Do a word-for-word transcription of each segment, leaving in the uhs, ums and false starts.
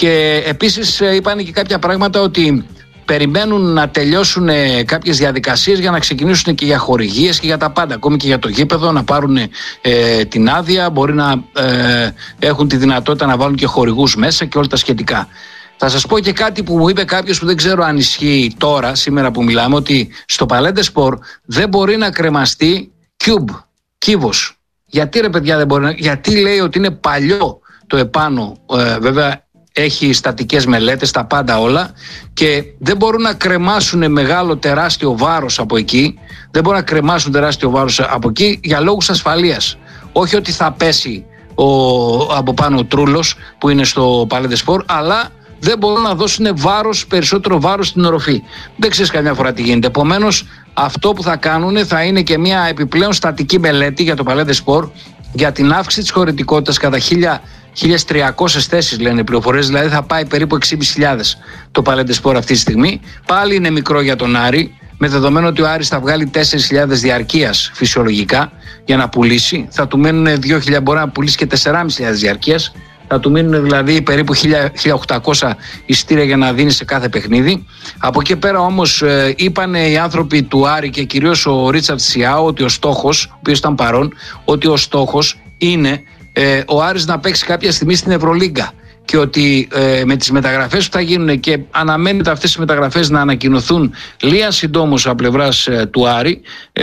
Και επίσης είπαν και κάποια πράγματα ότι περιμένουν να τελειώσουν κάποιες διαδικασίες για να ξεκινήσουν και για χορηγίες και για τα πάντα, ακόμη και για το γήπεδο, να πάρουν ε, την άδεια, μπορεί να ε, έχουν τη δυνατότητα να βάλουν και χορηγούς μέσα και όλα τα σχετικά. Θα σας πω και κάτι που μου είπε κάποιος που δεν ξέρω αν ισχύει τώρα, σήμερα που μιλάμε, ότι στο Παλέντε Σπορ δεν μπορεί να κρεμαστεί cube, κύβος. Γιατί ρε παιδιά δεν μπορεί να... Γιατί λέει ότι είναι παλιό το επάνω, ε, βέβαια έχει στατικές μελέτες, τα πάντα όλα, και δεν μπορούν να κρεμάσουν μεγάλο τεράστιο βάρος από εκεί, δεν μπορούν να κρεμάσουν τεράστιο βάρος από εκεί για λόγους ασφαλείας. Όχι ότι θα πέσει ο, από πάνω ο τρούλος που είναι στο Παλέντε Σπορ, αλλά δεν μπορούν να δώσουν βάρος, περισσότερο βάρος στην οροφή. Δεν ξέρεις καμιά φορά τι γίνεται. Επομένως, αυτό που θα κάνουν θα είναι και μια επιπλέον στατική μελέτη για το Παλέντε Σπορ για την αύξηση της χωρητικότητας κατά χίλιες τριακόσιες θέσεις, λένε οι πληροφορίες, δηλαδή θα πάει περίπου έξι χιλιάδες πεντακόσιες το Παλέντε Σπορ αυτή τη στιγμή. Πάλι είναι μικρό για τον Άρη, με δεδομένο ότι ο Άρης θα βγάλει τέσσερις χιλιάδες διαρκείας φυσιολογικά για να πουλήσει. Θα του μείνουν δύο χιλιάδες, μπορεί να πουλήσει και τέσσερις χιλιάδες πεντακόσιες διαρκείας. Θα του μείνουν δηλαδή περίπου χίλια οκτακόσια εισιτήρια για να δίνει σε κάθε παιχνίδι. Από εκεί πέρα όμως ε, είπαν οι άνθρωποι του Άρη και κυρίως ο Ρίτσαρτ Σιάου ότι ο στόχος, ο οποίος ήταν παρόν, ότι ο στόχος είναι ε, ο Άρης να παίξει κάποια στιγμή στην Ευρωλίγκα. Και ότι ε, με τις μεταγραφές που θα γίνουν, και αναμένεται αυτές οι μεταγραφές να ανακοινωθούν λίγα συντόμως από πλευράς ε, του Άρη,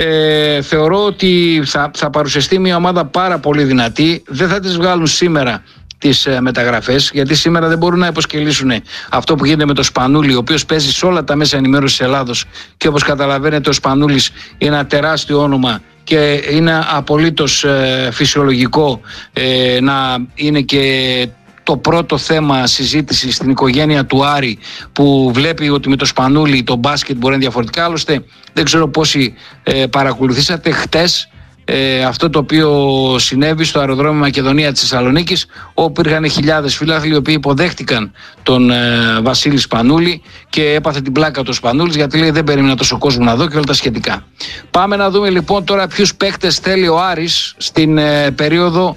ε, θεωρώ ότι θα, θα παρουσιαστεί μια ομάδα πάρα πολύ δυνατή. Δεν θα τις βγάλουν σήμερα τις ε, μεταγραφές, γιατί σήμερα δεν μπορούν να υποσκελίσουν αυτό που γίνεται με το Σπανούλη, ο οποίος παίζει σε όλα τα μέσα ενημέρωσης της Ελλάδος, και όπως καταλαβαίνετε ο Σπανούλης είναι ένα τεράστιο όνομα και είναι απολύτως ε, φυσιολογικό ε, να είναι και το πρώτο θέμα συζήτηση στην οικογένεια του Άρη, που βλέπει ότι με το Σπανούλη το μπάσκετ μπορεί να είναι διαφορετικά. Άλλωστε δεν ξέρω πόσοι ε, παρακολουθήσατε χτες ε, αυτό το οποίο συνέβη στο αεροδρόμιο Μακεδονία της Θεσσαλονίκης, όπου υπήρχαν χιλιάδες φίλαθλοι οι οποίοι υποδέχτηκαν τον ε, Βασίλη Σπανούλη και έπαθε την πλάκα του Σπανούλης, γιατί λέει δεν περίμενα τόσο κόσμο να δω και όλα τα σχετικά. Πάμε να δούμε λοιπόν τώρα ποιους παίκτες θέλει ο Άρης στην ε, περίοδο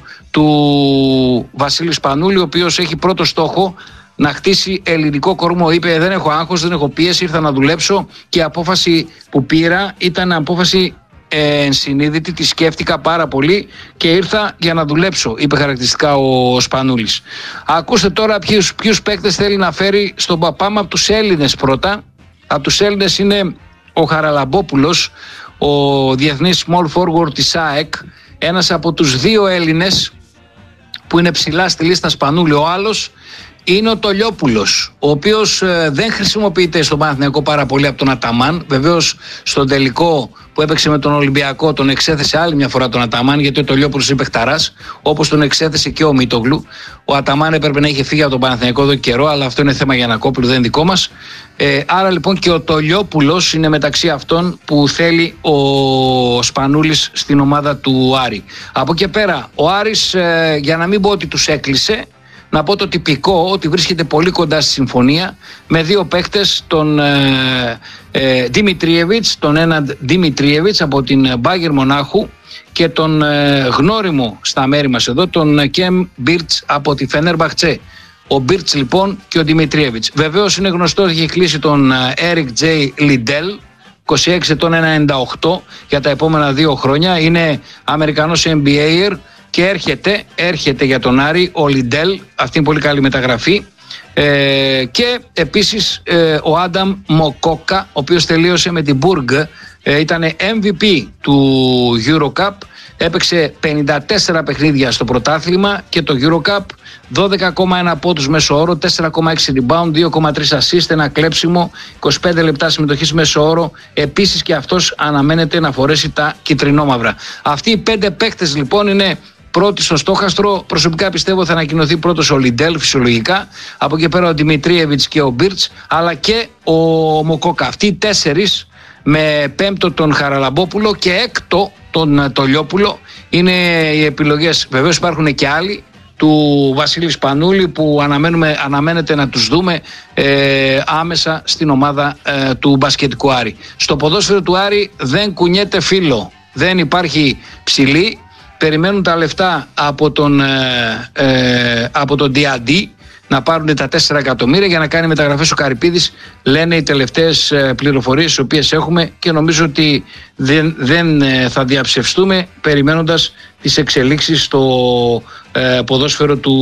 του Βασίλη Σπανούλη, ο οποίος έχει πρώτο στόχο να χτίσει ελληνικό κορμό. Είπε δεν έχω άγχος, δεν έχω πίεση, ήρθα να δουλέψω, και η απόφαση που πήρα ήταν απόφαση ε, ενσυνείδητη, τη σκέφτηκα πάρα πολύ και ήρθα για να δουλέψω, είπε χαρακτηριστικά ο Σπανούλης. Ακούστε τώρα ποιους, ποιους παίκτες θέλει να φέρει στον Πάμε από τους Έλληνες πρώτα. Από τους Έλληνες είναι ο Χαραλαμπόπουλος, ο διεθνής small forward της ΑΕΚ, ένας από τους δύο Έλληνες που είναι ψηλά στη λίστα Σπανούλη. Ο άλλος είναι ο Τολιόπουλος, ο οποίος ε, δεν χρησιμοποιείται στον Παναθηναϊκό πάρα πολύ από τον Αταμάν. Βεβαίως στον τελικό που έπαιξε με τον Ολυμπιακό τον εξέθεσε άλλη μια φορά τον Αταμάν, γιατί ο Τολιόπουλος είναι παιχταράς, όπως τον εξέθεσε και ο Μίτογλου. Ο Αταμάν έπρεπε να είχε φύγει από τον Παναθηναϊκό εδώ καιρό, αλλά αυτό είναι θέμα Γιαννακόπουλου, δεν είναι δικό μας. Ε, άρα λοιπόν και ο Τολιόπουλος είναι μεταξύ αυτών που θέλει ο Σπανούλης στην ομάδα του Άρη. Από εκεί πέρα ο Άρης, ε, για να μην πω ότι τους έκλεισε, να πω το τυπικό, ότι βρίσκεται πολύ κοντά στη συμφωνία με δύο παίχτες, τον ε, ε, Δημητριέβιτς, τον Έναντ Δημητριέβιτς από την Μπάγερ Μονάχου, και τον ε, γνώριμο στα μέρη μας εδώ, τον Κεμ Μπίρτς από τη Φενέρμπαχτσε. Ο Μπίρτς λοιπόν και ο Δημητριέβιτς. Βεβαίως είναι γνωστό ότι έχει κλείσει τον Έρικ Τζέι Λιντέλ, είκοσι έξι ετών, ένα ενενήντα οκτώ, για τα επόμενα δύο χρόνια. Είναι Αμερικανός N B A-er και έρχεται, έρχεται για τον Άρη ο Λιντέλ. Αυτή είναι πολύ καλή μεταγραφή. Ε, και επίσης ε, ο Άνταμ Μοκόκα, ο οποίος τελείωσε με την Μπουργκ, ε, ήταν M V P του EuroCup, έπαιξε πενήντα τέσσερα παιχνίδια στο πρωτάθλημα και το EuroCup, δώδεκα κόμμα ένα πόντους μέσο όρο, τέσσερα κόμμα έξι rebound, δύο κόμμα τρία assist, ένα κλέψιμο, είκοσι πέντε λεπτά συμμετοχής μέσο όρο. Επίσης και αυτός αναμένεται να φορέσει τα κυτρινόμαυρα. Αυτοί οι πέντε παίκτες λοιπόν είναι πρώτοι στο στόχαστρο. Προσωπικά πιστεύω θα ανακοινωθεί πρώτος ο Λιντέλ φυσιολογικά, από εκεί πέρα ο Δημητριέβιτς και ο Μπίρτς, αλλά και ο Μοκόκα. Αυτοί οι τέσσερις, με πέμπτο τον Χαραλαμπόπουλο και έκτο τον Τολιόπουλο, είναι οι επιλογές. Βεβαίως υπάρχουν και άλλοι του Βασίλη Σπανούλη που αναμένουμε, αναμένεται να τους δούμε ε, άμεσα στην ομάδα ε, του μπασκετικού Άρη. Στο ποδόσφαιρο του Άρη δεν κουνιέται φύλλο, δεν υπάρχει ψηλή. Περιμένουν τα λεφτά από τον, ε, ε, από τον ντι εν ντι να πάρουν τα τέσσερα εκατομμύρια για να κάνει μεταγραφές ο Καρυπίδης, λένε οι τελευταίες πληροφορίες τις οποίες έχουμε, και νομίζω ότι δεν, δεν θα διαψευστούμε περιμένοντας τις εξελίξεις στο ε, ποδόσφαιρο του,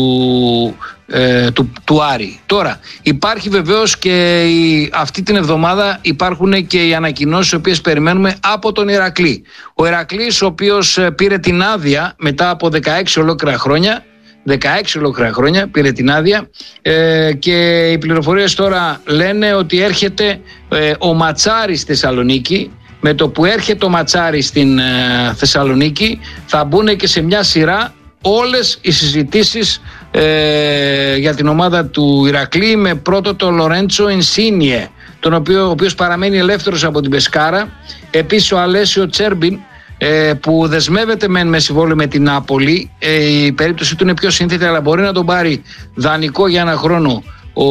ε, του, του Άρη. Τώρα υπάρχει βεβαίως και η, αυτή την εβδομάδα υπάρχουν και οι ανακοινώσεις οι οποίες περιμένουμε από τον Ηρακλή. Ο Ηρακλής, ο οποίος πήρε την άδεια μετά από δεκαέξι ολόκληρα χρόνια, δεκαέξι ολόκληρα χρόνια πήρε την άδεια, ε, και οι πληροφορίες τώρα λένε ότι έρχεται ε, ο Ματσάρης στη Θεσσαλονίκη. Με το που έρχεται ο Ματσάρης στην ε, Θεσσαλονίκη θα μπουν και σε μια σειρά όλες οι συζητήσεις ε, για την ομάδα του Ηρακλή, με πρώτο τον Λορέντσο Ινσίνιε, τον οποίο, ο οποίος παραμένει ελεύθερος από την Πεσκάρα. Επίσης ο Αλέσιο Τσέρμπιν, ε, που δεσμεύεται μεν με συμβόλαιο με την Νάπολη, ε, η περίπτωση του είναι πιο σύνθετη, αλλά μπορεί να τον πάρει δανεικό για ένα χρόνο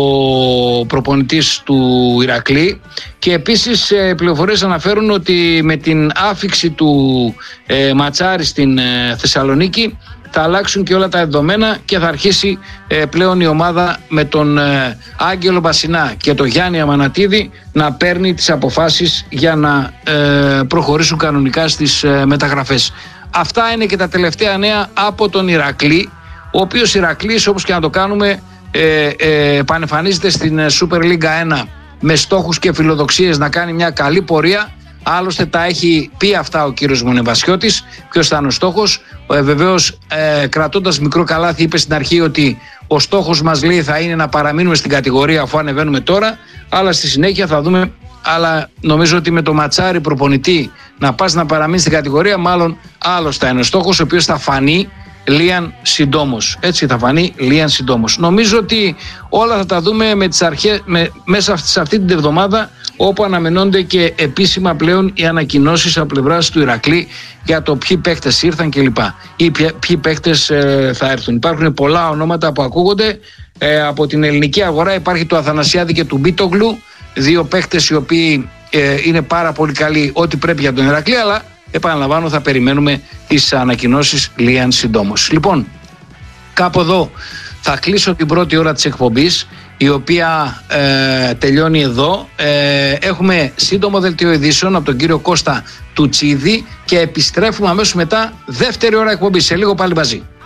ο προπονητής του Ηρακλή. Και επίσης ε, πληροφορίες αναφέρουν ότι με την άφιξη του ε, Ματσάρη στην ε, Θεσσαλονίκη θα αλλάξουν και όλα τα δεδομένα και θα αρχίσει ε, πλέον η ομάδα με τον ε, Άγγελο Μπασινά και τον Γιάννη Αμανατίδη να παίρνει τις αποφάσεις για να ε, προχωρήσουν κανονικά στις ε, μεταγραφές. Αυτά είναι και τα τελευταία νέα από τον Ηρακλή, ο οποίος Ηρακλής, όπως και να το κάνουμε, ε, ε, επανεμφανίζεται στην Super League ένα με στόχους και φιλοδοξίες να κάνει μια καλή πορεία. Άλλωστε τα έχει πει αυτά ο κύριος Μονεβασιώτης, ποιος θα είναι ο στόχος. Ε, βεβαίως ε, κρατώντας μικρό καλάθι, είπε στην αρχή ότι ο στόχος μας, λέει, θα είναι να παραμείνουμε στην κατηγορία αφού ανεβαίνουμε τώρα, αλλά στη συνέχεια θα δούμε. Αλλά νομίζω ότι με το Ματσάρι προπονητή να πας να παραμείνει στην κατηγορία, μάλλον άλλος θα είναι ο στόχος, ο οποίος θα φανεί λίαν συντόμως. Έτσι θα φανεί λίαν συντόμως. Νομίζω ότι όλα θα τα δούμε με τις αρχές, με, μέσα σε αυτή την εβδομάδα, όπου αναμενώνται και επίσημα πλέον οι ανακοινώσεις από πλευράς του Ηρακλή για το ποιοι παίκτες ήρθαν κλπ. Ή ποιοι, ποιοι παίκτες ε, θα έρθουν. Υπάρχουν πολλά ονόματα που ακούγονται. Ε, από την ελληνική αγορά υπάρχει το Αθανασιάδη και του Μπίτογλου, δύο παίκτες οι οποίοι ε, είναι πάρα πολύ καλοί, ό,τι πρέπει για τον Ηρακλή, αλλά επαναλαμβάνω, θα περιμένουμε τις ανακοινώσεις λίαν συντόμως. Λοιπόν, κάπου εδώ θα κλείσω την πρώτη ώρα της εκπομπής, η οποία ε, τελειώνει εδώ. Ε, έχουμε σύντομο δελτίο ειδήσεων από τον κύριο Κώστα Τουτσίδη και επιστρέφουμε αμέσως μετά, δεύτερη ώρα εκπομπής. Σε λίγο πάλι μαζί.